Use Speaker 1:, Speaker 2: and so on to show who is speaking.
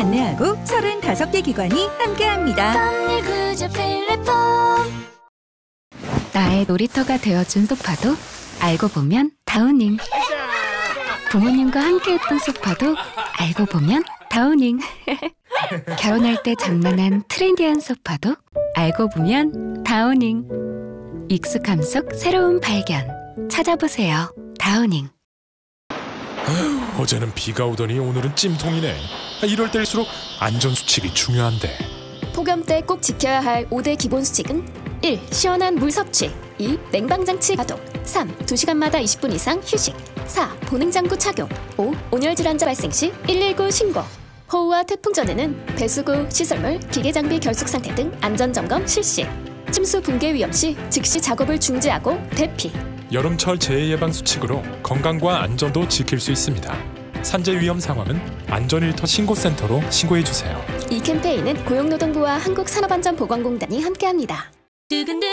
Speaker 1: 안내하고 35개 기관이 함께합니다.
Speaker 2: 나의 놀이터가 되어준 소파도 알고 보면 다우닝. 부모님과 함께했던 소파도 알고 보면 다우닝. 결혼할 때 장만한 트렌디한 소파도 알고 보면 다우닝. 익숙함 속 새로운 발견. 찾아보세요. 다우닝.
Speaker 3: 어제는 비가 오더니 오늘은 찜통이네. 이럴 때일수록 안전수칙이 중요한데.
Speaker 4: 폭염 때 꼭 지켜야 할 5대 기본 수칙은 1. 시원한 물 섭취 2. 냉방장치 가동 3. 2시간마다 20분 이상 휴식 4. 보냉장구 착용 5. 온열 질환자 발생 시 119 신고. 호우와 태풍 전에는 배수구, 시설물, 기계장비 결속 상태 등 안전점검 실시. 침수 붕괴 위험 시 즉시 작업을 중지하고 대피.
Speaker 3: 여름철 재해 예방 수칙으로 건강과 안전도 지킬 수 있습니다. 산재 위험 상황은 안전일터 신고센터로 신고해주세요.
Speaker 4: 이 캠페인은 고용노동부와 한국산업안전보건공단이 함께합니다.